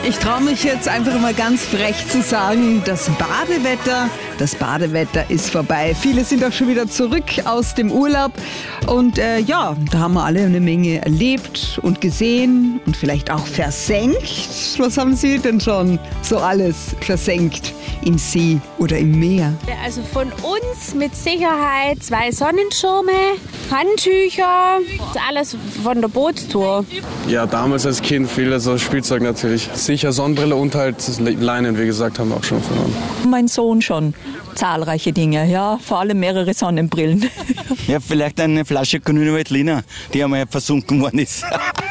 Ich traue mich jetzt einfach mal ganz frech zu sagen, das Badewetter ist vorbei. Viele sind auch schon wieder zurück aus dem Urlaub. Und da haben wir alle eine Menge erlebt und gesehen und vielleicht auch versenkt. Was haben Sie denn schon so alles versenkt im See oder im Meer? Also von uns mit Sicherheit 2 Sonnenschirme, Handtücher, alles von der Bootstour. Ja, damals als Kind viel so Spielzeug natürlich. Sicher Sonnenbrille und halt Leinen, wie gesagt, haben wir auch schon verloren. Mein Sohn schon. Zahlreiche Dinge, ja, vor allem mehrere Sonnenbrillen. Ja, vielleicht eine Flasche grüne Veltliner, die einmal versunken worden ist.